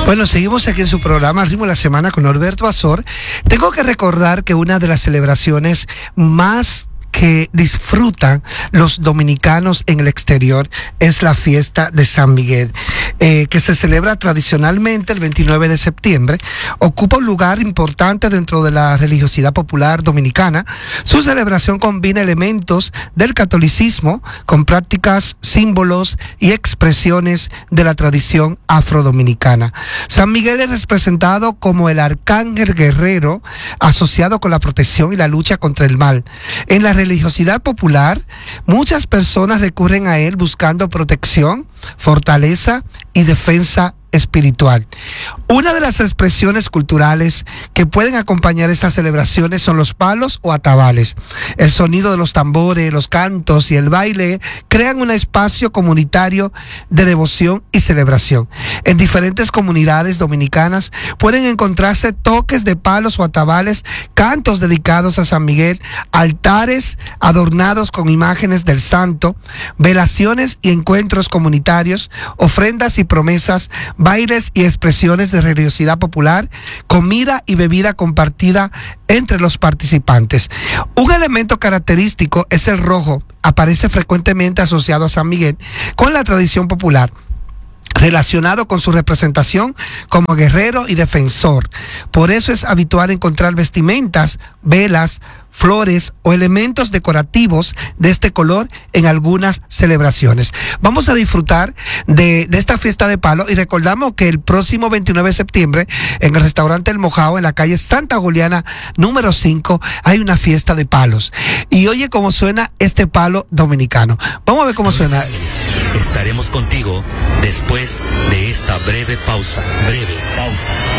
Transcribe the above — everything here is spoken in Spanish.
Bueno, seguimos aquí en su programa Ritmo de la Semana con Norberto Azor. Tengo que recordar que una de las celebraciones más que disfrutan los dominicanos en el exterior es la fiesta de San Miguel, que se celebra tradicionalmente el 29 de septiembre. Ocupa un lugar importante dentro de la religiosidad popular dominicana. Su celebración combina elementos del catolicismo con prácticas, símbolos y expresiones de la tradición afrodominicana. San Miguel es representado como el arcángel guerrero asociado con la protección y la lucha contra el mal. En la religiosidad popular, muchas personas recurren a él buscando protección, fortaleza y defensa espiritual. Una de las expresiones culturales que pueden acompañar estas celebraciones son los palos o atabales. El sonido de los tambores, los cantos y el baile crean un espacio comunitario de devoción y celebración. En diferentes comunidades dominicanas pueden encontrarse toques de palos o atabales, cantos dedicados a San Miguel, altares adornados con imágenes del santo, velaciones y encuentros comunitarios, ofrendas y promesas, bailes y expresiones de religiosidad popular, comida y bebida compartida entre los participantes. Un elemento característico es el rojo. Aparece frecuentemente asociado a San Miguel con la tradición popular, relacionado con su representación como guerrero y defensor. Por eso es habitual encontrar vestimentas, velas, flores o elementos decorativos de este color en algunas celebraciones. Vamos a disfrutar de esta fiesta de palo y recordamos que el próximo 29 de septiembre en el restaurante El Mojao en la calle Santa Juliana número 5 hay una fiesta de palos. Y oye cómo suena este palo dominicano. Vamos a ver cómo suena. Estaremos contigo después de esta breve pausa.